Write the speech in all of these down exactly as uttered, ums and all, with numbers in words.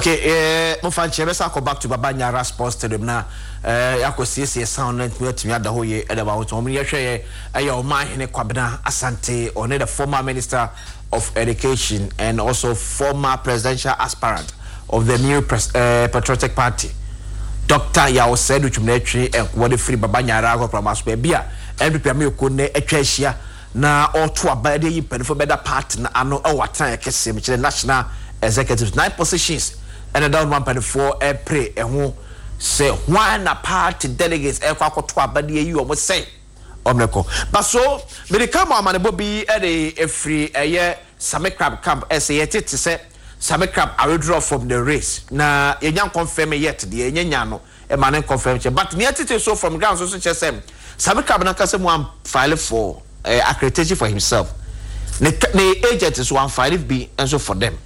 Okay, eh mo fan chebe sa ko back to Baba Nyara Sports Stadium na eh yakosiesie sound net me atumi ada hoye e da ba woto mo yehwe eh o man hene Kwabena Asante on the former Minister of Education and also former presidential aspirant of the new pres- uh, Patriotic Party. Doctor Yao said which military and what free Baba Nyara go from us bia every premier ko ne atwa hia na oto abade yi pen for better part na ano e watan ekese me kire national executives nine positions and a down one point four e pre e ho say one na party delegates e kwa koto abade yi o mo say omneko but so me dey come amanebo bi e dey efri eye Samekrab camp e say yet to say Samekrab I withdraw from the race na yenyan confirm yet the yenya no e man confirm but near to so from ground so say Samekrab na kase mo am file for uh, accreditation for himself the, the agent is one five B and so for them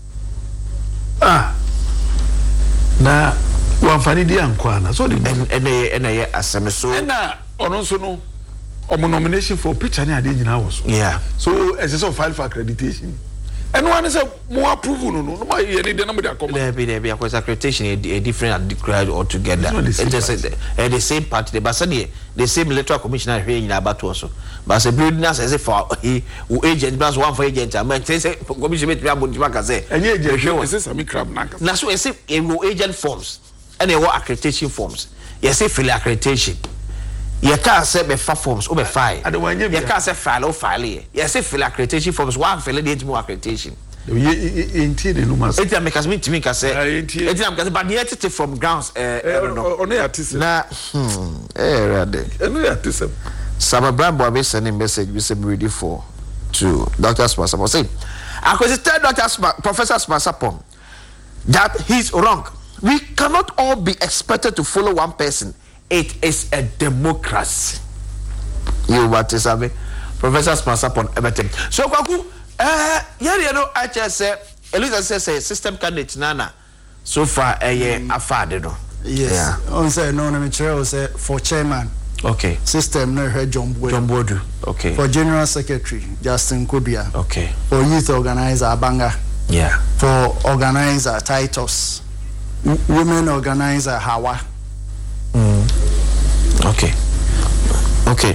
ah na one five D ankwana so the and and and asem so and na ono so no omo nomination for picture na ade nyina was yeah so as a file for accreditation and one is a more approval no no my ye dey na me dey come there be there be accreditation a, a different grade altogether it's just uh, the same party but say the same electoral commissioner here in abato so but say building as say for he agent plus one for agent and say commission meet me abontima ka say any agent we say Samekrab na na so say agent forms and e accreditation forms you say fill accreditation you can't say be fa forms or be file you can't say file or file you say fill accreditation forms one fill the more accreditation enti de no mas enti make us meet me ka say enti am ka say but yet from grounds eh no ono artist na eh rade ono artist Sama Brambo be sending message we say ready for to Doctor Spasapon say I could tell Doctor Sp- Professor Spasapon that he's wrong. We cannot all be expected to follow one person. It is a democracy. You what is sabe Professor Spasapon everything. So kwaku eh yeri you know I just say Elisa says say system candidate nana so far eh afade no. Yes. On say no no me say for chairman. Okay. System no her John Bodu. John Bodu. Okay. For general secretary Justin Kubia. Okay. For youth organizer Abanga. Yeah. For organizer Titus. W- women organizer Hawa. Mm. Okay. Okay.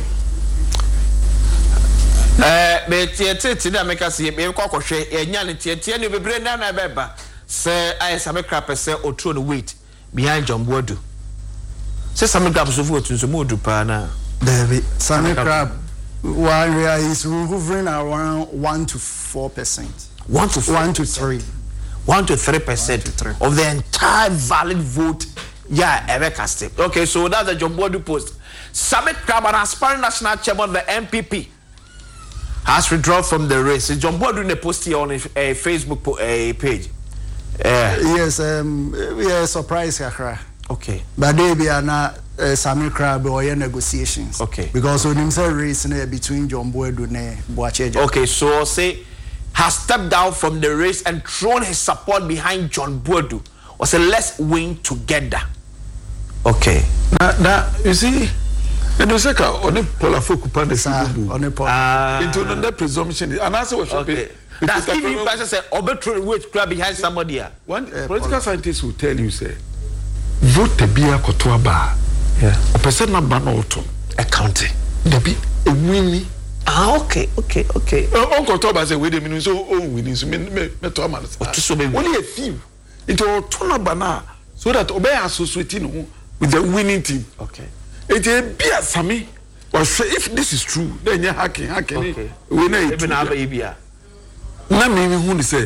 Eh, be tietie ti da meka se be kwa kwhwe enya ne tietie ne bebre na na beba se ai Samekrab pese otro no wait behind John Bodu. Se Samekrab so fu otunso mo odu pa na David Samekrab one where is hovering around one to four percent. one to four, one to three. one to three percent of the entire valid vote. Yeah, ever cast it. Okay, so that's the John Bodu post. Samekrab, an aspiring national chairman of the M P P, has withdrawn from the race. John Bodu ne post here on a, a Facebook po- a page. Uh, yes, um, we are surprised, Kakra. Okay. But they be na uh, Samekrab or negotiations. Okay. Because when himself race between John Bodu and Boacheja. Okay, so say has stepped down from the race and thrown his support behind John Bodu. Or say let's win together. Okay. na na you see and you say ka on polafoku pa the sibu On a pol- into the presumption and answer what should be that's if you person say obetro wait grab behind somebody here. One uh, political scientists will tell you say vote to be a kotoa ba Yeah. a person na ba no to Accounting. there be a winning Ah, okay, okay, okay. on kotoa ba say we dey mean so on winning so me me me to am so be only a few into to na ba na so that obey associate no with the winning team. Okay. It be a Sami or say if this is true, then you're hacking, hacking. Okay. We know it. Even have a ibia. Na me who say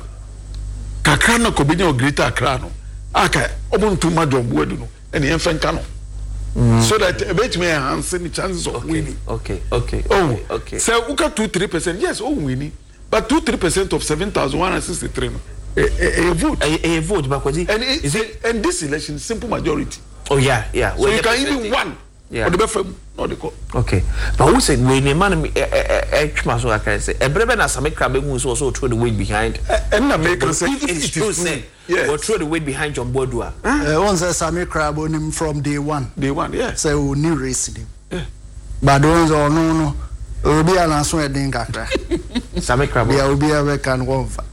kakra na ko be no greater akra no. Aka obuntu ma John Bodu no. And the infant no. So that a bit may enhance the chances of winning. Okay, okay. Oh, okay. okay. So we got two three percent. Yes, oh winning. But two three percent of seven thousand one hundred sixty-three no. A, a, a vote. A, a vote because and it, is it and this election simple majority. Oh yeah, yeah. So you can even one. Yeah. Or the befem or the co. Okay. But who said when a man eh so I can say a brother na Samekrab who is also throw the weight behind. And na make say if it is true say or throw the weight behind John Bodu. Uh, one says Samekrab on him from day one. Day one, yeah. Say we new racing him. Yeah. But those are no no. Obi anaso edin kakra. Samekrab. Bia obi ave kan one.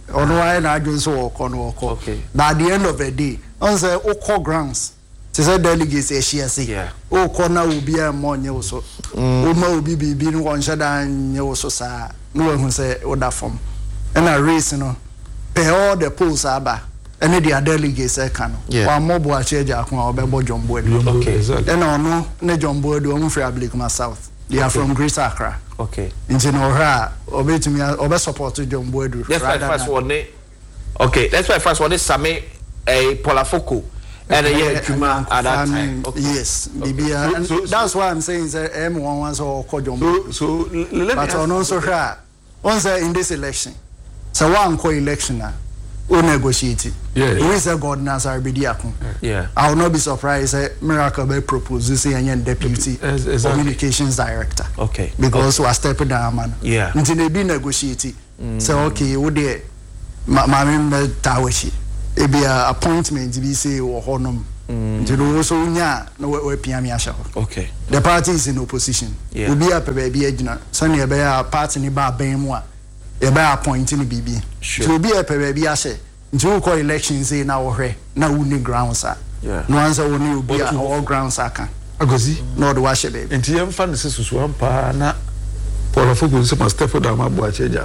ono why na adwon so wo ko no wo okay but at the end of the day on say o call grounds to say delegates e share say yeah o ko na obi am onye wo so o ma obi bibi no won shada nye wo so sa no we hu say o da form and a race no pay all the polls aba and the delegates e kan wa mobo a charge akon a obebo Jombo Edu okay and ono ne Jombo Edu o free Ablikuma South they are from Greater Accra okay nti no ha obetumi obe support Jombo Edu that's why first one okay that's why first one is Same a Polafoko and a year Juma at that time okay. Yes bibia and so, so, that's why I'm saying say M one was or ko so Jombo so let but on also ha on say in this election so one co election na o negotiate yeah we say God na say be diakon yeah I will not be surprised say Miracle be propose say any deputy exactly. Communications director okay because okay. we step down man yeah until they be negotiate mm. say okay we dey ma ma me tawashi e be a appointment be say wo honom until we so nya na we pia me ahya okay the party is in opposition yeah. we be a pe be agina so na be a party ni ba ban mu a e ba appointing bibi so be a pe be ahye until we election say na wo hwe na wo ni grounds a yeah no answer wo ni be all grounds aka agozi no do wa hye be enti yem fa ne sesusu ampa na Polafoko se ma step down ma bo a cheja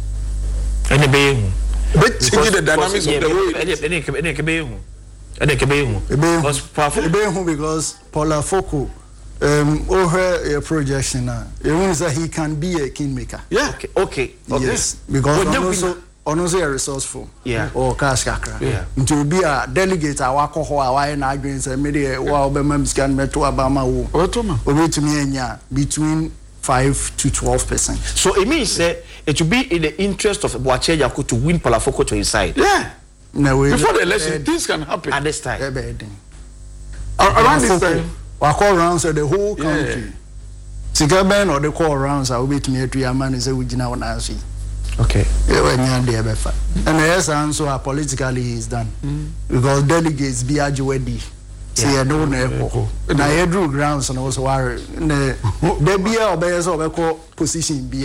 any be but change the dynamics of the way any any any ke be hu any ke be hu because Polafoko because Polafoko um over a projection now it means that he can be a kingmaker yeah okay okay, okay. Yes because also also a resourceful yeah or cash kakra yeah to be a delegate awako ho awa na adwen say me dey wa obema miskan meto abama wo otoma obetumi anya between five to twelve percent so it means uh, it will be in the interest of Boache Yaku to win Polafoko to his side yeah no way before the election uh, things can happen at this time around this time we call rounds of the whole country Tigaben or the call rounds I will be to me to your man is a wujina on asi okay and yes and so politically is done mm. because delegates be ajwedi see I don't know na edru grounds and also are the there be obey so obey position be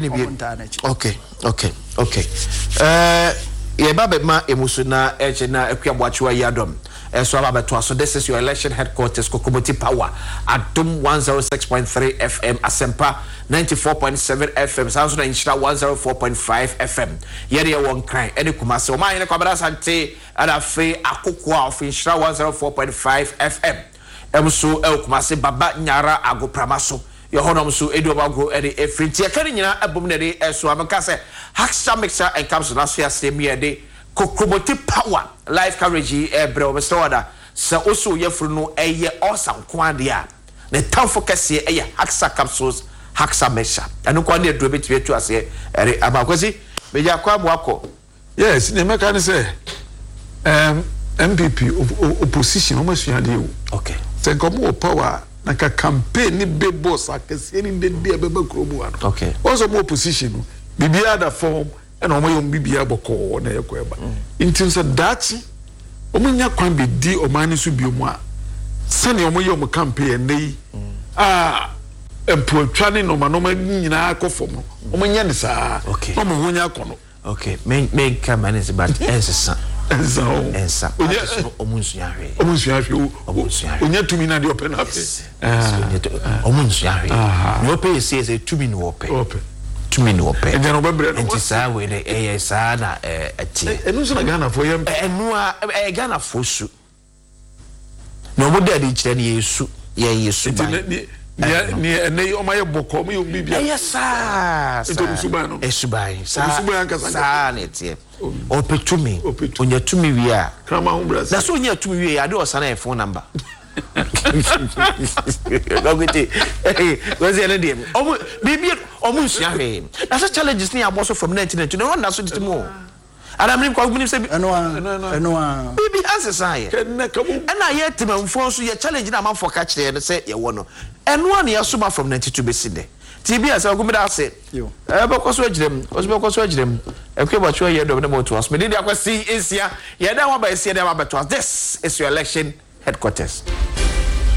okay okay okay uh ye babe ma emusuna eche na ekwaboachiwa yadom so ababeto so this is your election headquarters Kokomoti Power Adom one oh six point three F M Asempa ninety-four point seven F M sounds na Inshira one oh four point five F M yere ye won kran ene Kumase o ma ene kwabara sante ada fe akoko of Inshira one oh four point five F M emso e Kumase Baba Nyara Agoprama so your honom so edu obago e de efrinti e kan nyina abom na de so amaka se Haxa Mixer and Caps last year same year de Kokomoti Power live coverage e bre Mister Wada sa oso yefru no eye awesome kwade a the town focus here eye Haxa capsules Haxa Mixer anu kwa de do betu betu ase ere abakwasi beja kwa boako yes ne meka ne say um M P P opposition o masua de o okay say komo power na ka campaign ni be boss akese ni de de be be kromu ano okay also mo opposition no bibia da form and o mayom bibia boko na yeko eba intim say dachi o munya kwan be di o mani so biomu a sane o mayom campaign nei ah empuatwa ne no manoma nyina akofom no o munya ne sa o mo hunya akono okay men men come and is but ensa ensa ensa omunsu yahwe omunsu yahwe omunsu yahwe onya tumi na de open up ah omunsu yahwe no pay say say tumi no open open tumi no open and then obebre no enti sa we de eh sa na eh ati enu so na Ghana for yam enu a eh Ghana for su no mo de kire ne yesu ye yesu ba ni ni ene o maye boko mo yom bibia yes sa ento suban no esuban sa suban kan sa na tie o petumi onya tumi wi a krama ho bras na so onya tumi wi a de osana e phone number gogoti eh was ene dem o bibia o mu nsia hwe na so challenges ni aboso from nineteen ninety no na so ditimo ana mrim kwa mnim se eno eno bibi answer kenna kabu ana ye temamfo so ye challenge na manfo ka kire ne se ye wo no eno ana ye soma from ninety-two beside T B as agumida say yo e be koso agirem oso be koso agirem e kwe ba chwa ye do na moto as me dey akwasi esia ye da wa ba esia da wa beto this is your election headquarters.